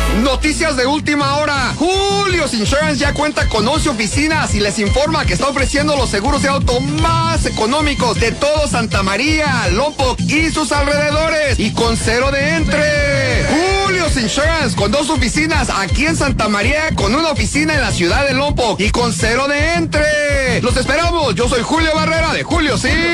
Noticias de última hora. Julius Insurance ya cuenta con 11 oficinas y les informa que está ofreciendo los seguros de auto más económicos de todo Santa María, Lompoc y sus alrededores. Y con cero de entre. Julius Insurance con 2 oficinas aquí en Santa María, con una oficina en la ciudad de Lompoc y con cero de entre. Los esperamos. Yo soy Julio Barrera de Julio, sí.